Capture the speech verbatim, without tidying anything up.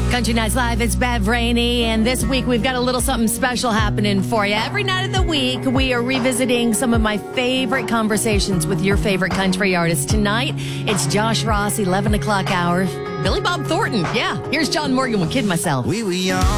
Country Nights Live, it's Bev Rainey, and this week we've got a little something special happening for you. Every night of the week, we are revisiting some of my favorite conversations with your favorite country artists. Tonight, it's Josh Ross, eleven o'clock hour. Billy Bob Thornton, yeah. Here's John Morgan with Kid Myself. We were young.